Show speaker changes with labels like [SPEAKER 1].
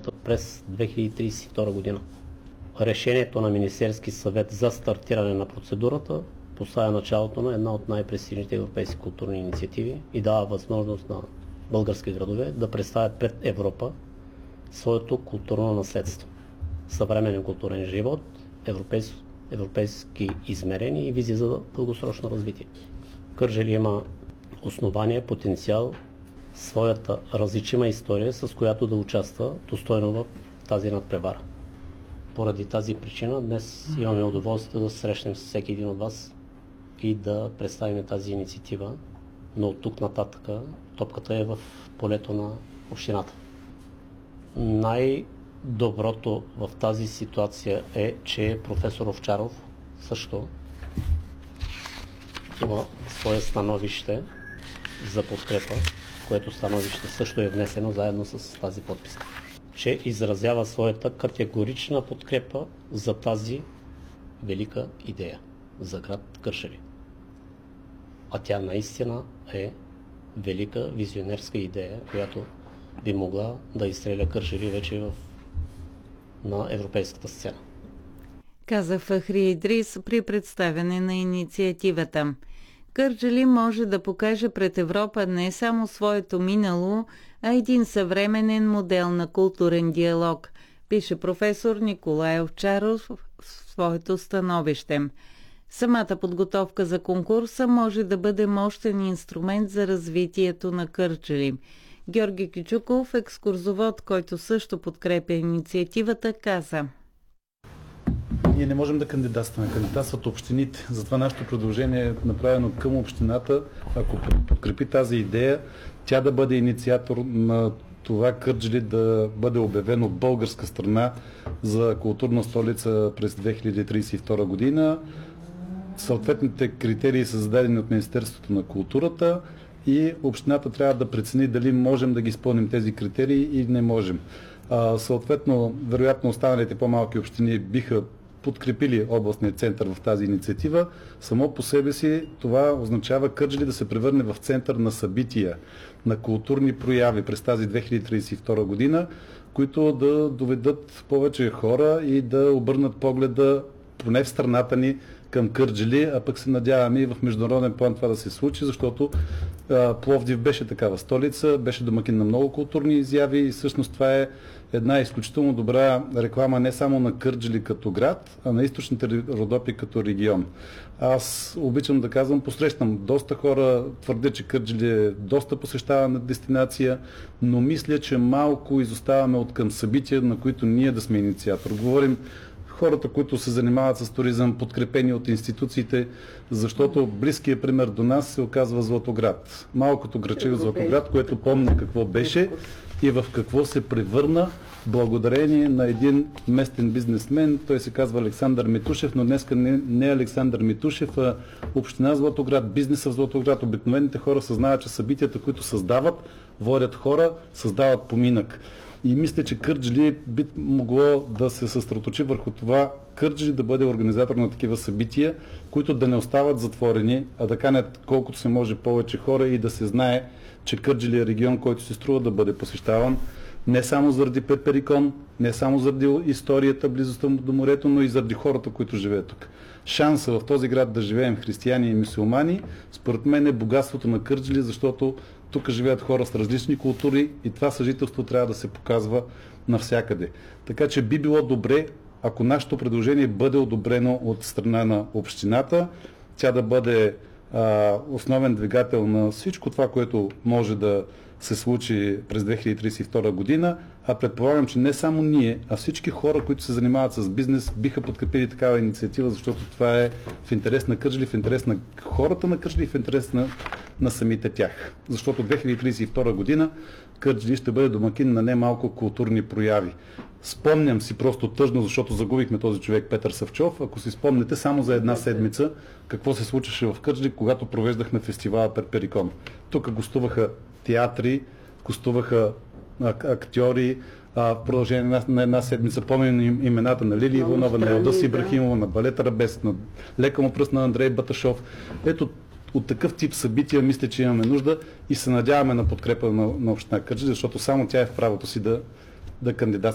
[SPEAKER 1] културата през 2032 година. Решението на Министерски съвет за стартиране на процедурата поставя началото на една от най-престижните европейски културни инициативи и дава възможност на български градове да представят пред Европа своето културно наследство. Съвременен културен живот, европейски измерения и визия за дългосрочно развитие. Кърджали има основание, потенциал, своята различима история, с която да участва достойно в тази надпревара. Поради тази причина днес имаме удоволствие да срещнем с всеки един от вас и да представим тази инициатива, но от тук нататък топката е в полето на общината. Най-доброто в тази ситуация е, че професор Овчаров също има свое становище за подкрепа, което становище също е внесено заедно с тази подписка, че изразява своята категорична подкрепа за тази велика идея за град Кърджали. А тя наистина е велика визионерска идея, която би могла да изстреля Кърджали вече на европейската сцена.
[SPEAKER 2] Каза Фахри Идрис при представяне на инициативата. Кърджали може да покаже пред Европа не само своето минало, а един съвременен модел на културен диалог, пише професор Николай Овчаров в своето становище. Самата подготовка за конкурса може да бъде мощен инструмент за развитието на Кърджали. Георги Кичуков, екскурзовод, който също подкрепя инициативата, каза:
[SPEAKER 3] Ние не можем да кандидатстваме, кандидатстват общините. Затова нашето предложение е направено към общината. Ако подкрепи тази идея, тя да бъде инициатор на това Кърджали да бъде обявено от българска страна за културна столица през 2032 година. Съответните критерии са зададени от Министерството на културата и общината трябва да прецени дали можем да ги изпълним тези критерии или не можем. Съответно, вероятно останалите по-малки общини биха подкрепили областния център в тази инициатива. Само по себе си това означава Кърджали да се превърне в център на събития, на културни прояви през тази 2032 година, които да доведат повече хора и да обърнат погледа поне в страната ни към Кърджали, а пък се надяваме и в международен план това да се случи, защото Пловдив беше такава столица, беше домакин на много културни изяви и всъщност това е една изключително добра реклама не само на Кърджали като град, а на източните Родопи като регион. Аз обичам да казвам, посрещам доста хора, твърдя, че Кърджали е доста посещавана дестинация, но мисля, че малко изоставаме от към събития, на които ние да сме инициатор. Говорим хората, които се занимават с туризъм, подкрепени от институциите, защото близкият пример до нас се оказва Златоград. Малкото граче в Златоград, което помни какво беше и в какво се превърна благодарение на един местен бизнесмен. Той се казва Александър Митушев, но днеска не Александър Митушев, а община Златоград, бизнеса в Златоград. Обикновените хора съзнават, че събитията, които създават, водят хора, създават поминък. И мисля, че Кърджали би могло да се съсредоточи върху това Кърджали да бъде организатор на такива събития, които да не остават затворени, а да канят колкото се може повече хора и да се знае, че Кърджали е регион, който се струва да бъде посещаван не само заради Пеперикон, не само заради историята, близостта до морето, но и заради хората, които живеят тук. Шанса в този град да живеем християни и мюсюлмани, според мен е богатството на Кърджали, защото тук живеят хора с различни култури и това съжителство трябва да се показва навсякъде. Така че би било добре, ако нашето предложение бъде одобрено от страна на общината, тя да бъде основен двигател на всичко това, което може да се случи през 2032 година, а предполагам, че не само ние, а всички хора, които се занимават с бизнес, биха подкрепили такава инициатива, защото това е в интерес на Кърджали, в интерес на хората на Кърджали, в интерес на самите тях. Защото 2032 година Кърджали ще бъде домакин на немалко културни прояви. Спомням си просто тъжно, защото загубихме този човек Петър Савчов. Ако си спомнете, само за една седмица какво се случваше в Кърджали, когато провеждахме фестивала Перперикон. Тук гостуваха театри, гостуваха актьори, в продължение на една седмица помним имената на Лили Иванова, на Елдъс Ибрахимова, на Балет Арабеск, на Лека му пръст на Андрей Баташов. Ето от такъв тип събития мисля, че имаме нужда и се надяваме на подкрепа на община Кърджали, защото само тя е в правото си да кандидатства